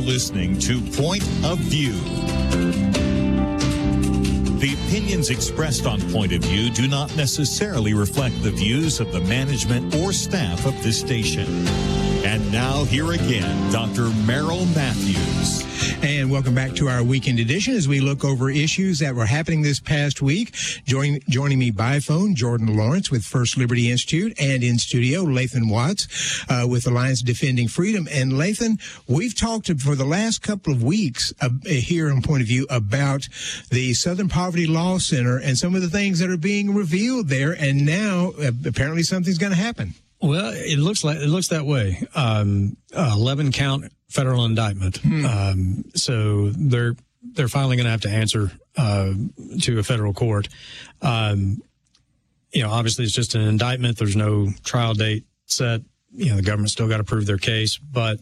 listening to Point of View. The opinions expressed on Point of View do not necessarily reflect the views of the management or staff of this station. And now, here again, Dr. Merrill Matthews. And welcome back to our weekend edition as we look over issues that were happening this past week. Joining me by phone, Jordan Lawrence with First Liberty Institute, and in studio, Lathan Watts with Alliance Defending Freedom. And Lathan, we've talked for the last couple of weeks here on Point of View about the Southern Poverty Law Center and some of the things that are being revealed there. And now, apparently, something's going to happen. Well, it looks that way. 11 count federal indictment. So they're finally going to have to answer to a federal court. Obviously it's just an indictment. There's no trial date set. The government's still got to prove their case. But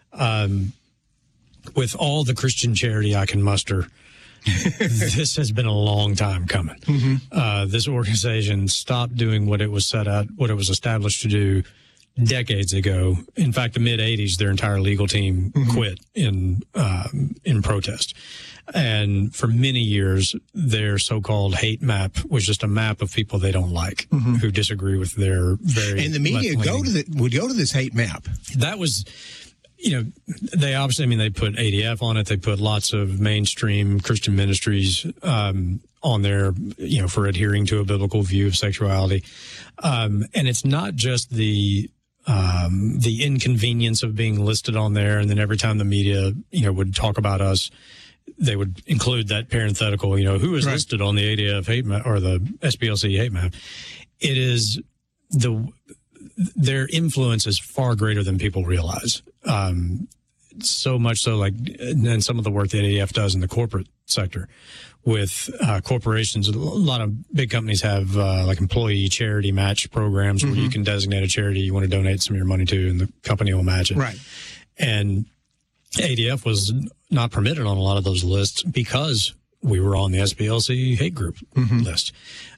with all the Christian charity I can muster, this has been a long time coming. This organization stopped doing what it was established to do decades ago. In fact, the mid-'80s, their entire legal team quit in protest. And for many years, their so-called hate map was just a map of people they don't like, who disagree with their very. And the media would go to this hate map. That was. They obviously, they put ADF on it. They put lots of mainstream Christian ministries on there, for adhering to a biblical view of sexuality. And it's not just the inconvenience of being listed on there. And then every time the media, would talk about us, they would include that parenthetical, who is listed on the ADF hate map or the SPLC hate map. It is their influence is far greater than people realize. So much so, and some of the work that ADF does in the corporate sector with corporations. A lot of big companies have employee charity match programs where you can designate a charity you want to donate some of your money to, and the company will match it. Right. And ADF was not permitted on a lot of those lists because we were on the SPLC hate group list.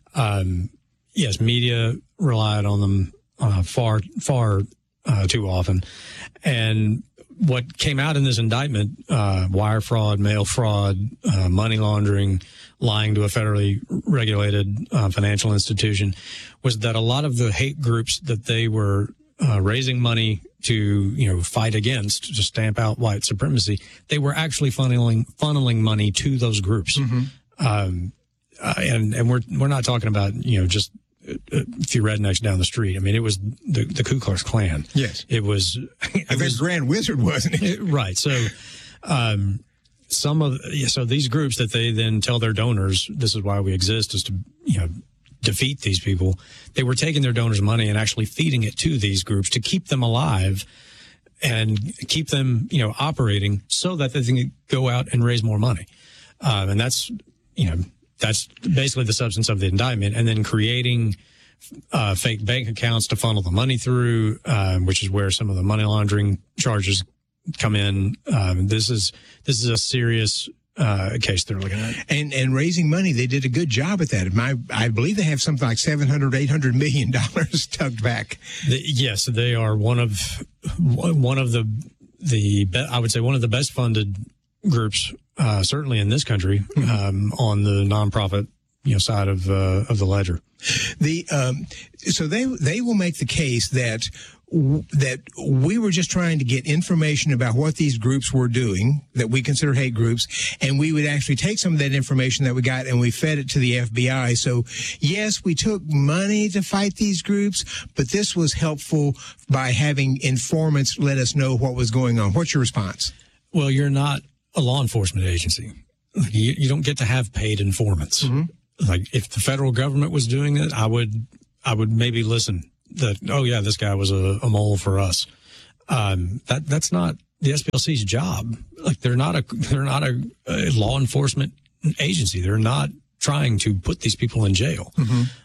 Yes, media relied on them far too often. And what came out in this indictment, wire fraud, mail fraud, money laundering, lying to a federally regulated financial institution, was that a lot of the hate groups that they were raising money to, fight against, to stamp out white supremacy, they were actually funneling money to those groups. And we're not talking about, just a few rednecks down the street. It was the Ku Klux Klan. Yes. It was Grand Wizard, wasn't it? Right. So, so these groups that they then tell their donors, this is why we exist, is to, defeat these people. They were taking their donors' money and actually feeding it to these groups to keep them alive and keep them, operating so that they can go out and raise more money. And that's basically the substance of the indictment. And then creating fake bank accounts to funnel the money through, which is where some of the money laundering charges come in. This is a serious case they're looking at. And raising money, they did a good job at that. I believe they have something like $700-800 million tucked back. Yes, they are one of the I would say one of the best funded groups, certainly in this country, on the nonprofit side of the ledger. So they will make the case that we were just trying to get information about what these groups were doing that we consider hate groups, and we would actually take some of that information that we got and we fed it to the FBI. So yes, we took money to fight these groups, but this was helpful by having informants let us know what was going on. What's your response? Well, you're not a law enforcement agency. You don't get to have paid informants. If the federal government was doing it, I would maybe listen. That, oh yeah, this guy was a mole for us. That's not the SPLC's job. They're not a law enforcement agency. They're not trying to put these people in jail.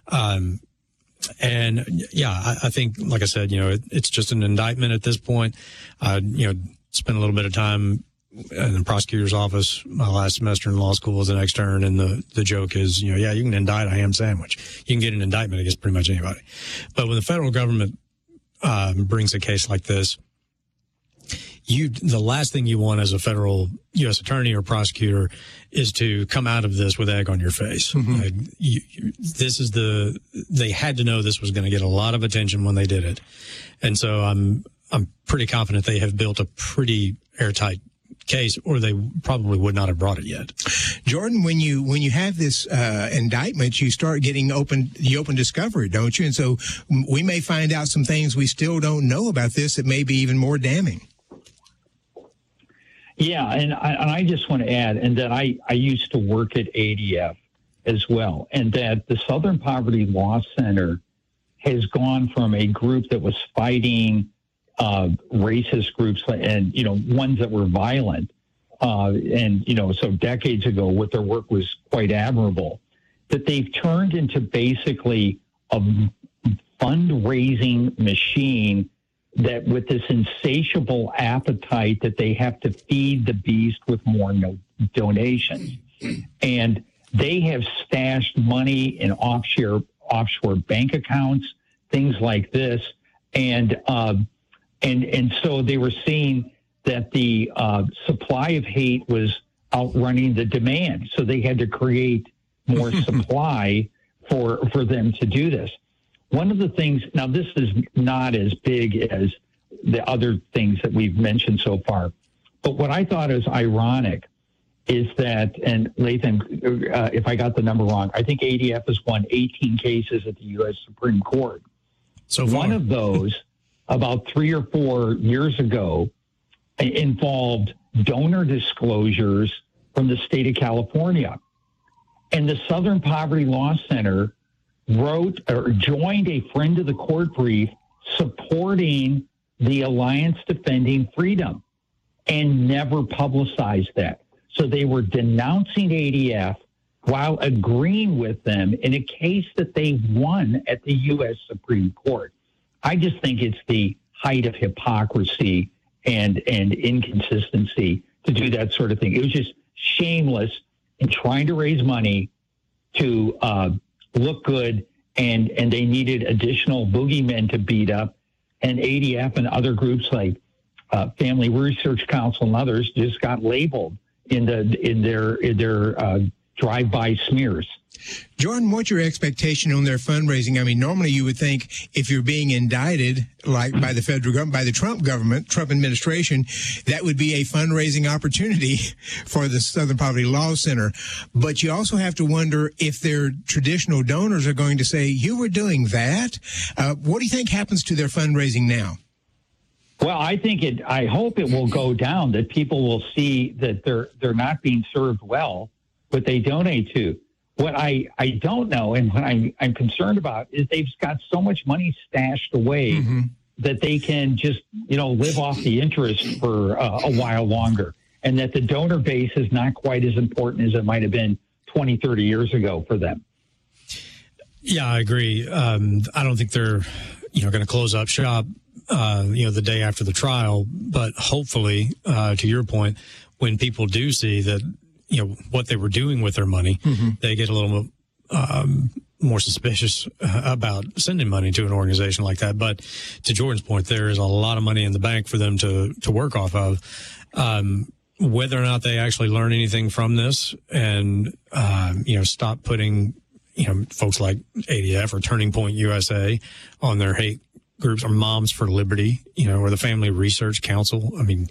And yeah, I think, like I said, it's just an indictment at this point. Spent a little bit of time in the prosecutor's office my last semester in law school as an extern, and the joke is, you can indict a ham sandwich. You can get an indictment against pretty much anybody. But when the federal government brings a case like this, the last thing you want as a federal U.S. attorney or prosecutor is to come out of this with egg on your face. They had to know this was going to get a lot of attention when they did it. And so I'm pretty confident they have built a pretty airtight case, or they probably would not have brought it yet. Jordan, when you have this indictment, you start getting open discovery, don't you? And so we may find out some things we still don't know about this that may be even more damning. Yeah, and I just want to add, and that I used to work at ADF as well, and that the Southern Poverty Law Center has gone from a group that was fighting racist groups and, ones that were violent. So decades ago, what their work was quite admirable, that they've turned into basically a fundraising machine that with this insatiable appetite that they have to feed the beast with more donations. And they have stashed money in offshore bank accounts, things like this. And so they were seeing that the supply of hate was outrunning the demand. So they had to create more supply for them to do this. One of the things, now this is not as big as the other things that we've mentioned so far, but what I thought is ironic is that, and Lathan, if I got the number wrong, I think ADF has won 18 cases at the U.S. Supreme Court. So far. One of those, about 3 or 4 years ago, involved donor disclosures from the state of California. And the Southern Poverty Law Center wrote or joined a friend of the court brief supporting the Alliance Defending Freedom and never publicized that. So they were denouncing ADF while agreeing with them in a case that they won at the U.S. Supreme Court. I just think it's the height of hypocrisy and inconsistency to do that sort of thing. It was just shameless in trying to raise money to look good, and they needed additional boogeymen to beat up. And ADF and other groups like Family Research Council and others just got labeled in their drive-by smears. Jordan, what's your expectation on their fundraising? I mean, normally you would think if you're being indicted, like by the federal government, by the Trump government, Trump administration, that would be a fundraising opportunity for the Southern Poverty Law Center. But you also have to wonder if their traditional donors are going to say, you were doing that. What do you think happens to their fundraising now? Well, I hope it will go down, that people will see that they're not being served well, what they donate to. What I don't know, and what I'm concerned about, is they've got so much money stashed away that they can just, live off the interest for a while longer, and that the donor base is not quite as important as it might have been 20, 30 years ago for them. Yeah, I agree. I don't think they're, going to close up shop, the day after the trial, but hopefully, to your point, when people do see that, what they were doing with their money, they get a little more suspicious about sending money to an organization like that. But to Jordan's point, there is a lot of money in the bank for them to work off of. Whether or not they actually learn anything from this and, stop putting, folks like ADF or Turning Point USA on their hate groups, or Moms for Liberty, or the Family Research Council. I mean,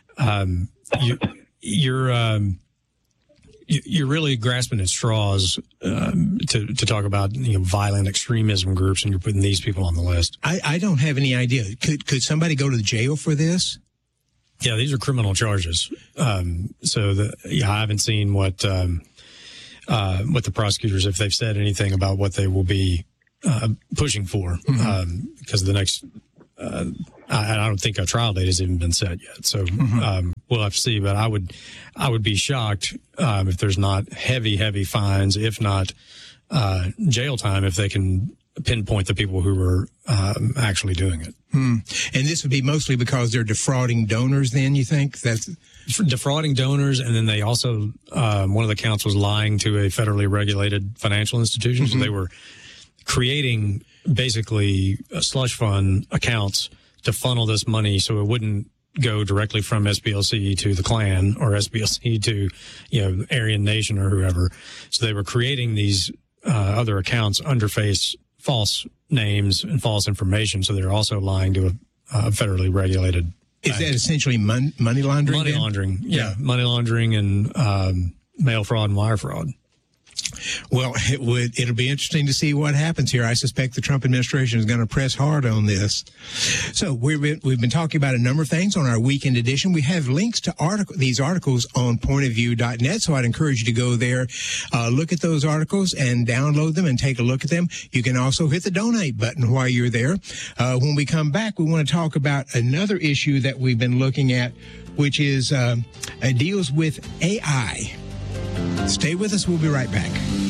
you're really grasping at straws to talk about violent extremism groups, and you're putting these people on the list. I don't have any idea. Could somebody go to jail for this? Yeah, these are criminal charges. I haven't seen what the prosecutors, if they've said anything about what they will be pushing for, because the next. I don't think a trial date has even been set yet, so we'll have to see. But I would be shocked if there's not heavy fines, if not jail time, if they can pinpoint the people who were actually doing it. And this would be mostly because they're defrauding donors. Then you think that's defrauding donors, and then they also one of the counts was lying to a federally regulated financial institution. So they were creating basically slush fund accounts to funnel this money so it wouldn't go directly from SPLC to the Klan or SPLC to, Aryan Nation or whoever. So they were creating these other accounts under false names and false information. So they're also lying to a federally regulated. Is that essentially money laundering? Money laundering, yeah. Money laundering and mail fraud and wire fraud. Well, it'll be interesting to see what happens here. I suspect the Trump administration is going to press hard on this. So we've been talking about a number of things on our weekend edition. We have links to these articles on pointofview.net, so I'd encourage you to go there, look at those articles and download them and take a look at them. You can also hit the donate button while you're there. When we come back, we want to talk about another issue that we've been looking at, which is deals with AI. Stay with us. We'll be right back.